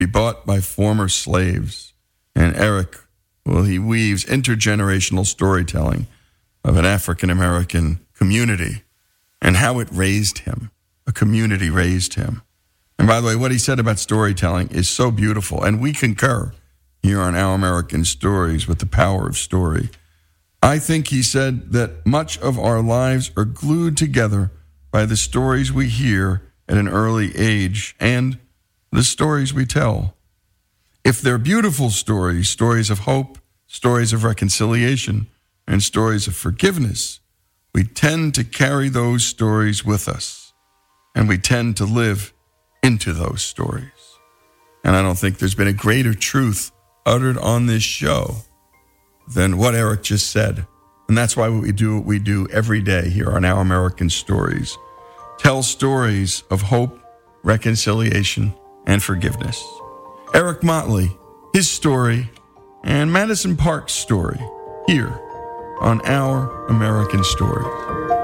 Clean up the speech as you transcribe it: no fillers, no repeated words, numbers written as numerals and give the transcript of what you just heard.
be bought by former slaves. And Eric, well, he weaves intergenerational storytelling of an African-American community and how it raised him. A community raised him. And by the way, what he said about storytelling is so beautiful, and we concur here on Our American Stories with the power of story. I think he said that much of our lives are glued together by the stories we hear at an early age and the stories we tell. If they're beautiful stories, stories of hope, stories of reconciliation, and stories of forgiveness, we tend to carry those stories with us, and we tend to live into those stories. And I don't think there's been a greater truth uttered on this show than what Eric just said. And that's why we do what we do every day here on Our American Stories. Tell stories of hope, reconciliation, and forgiveness. Eric Motley, his story, and Madison Park's story here on Our American Stories.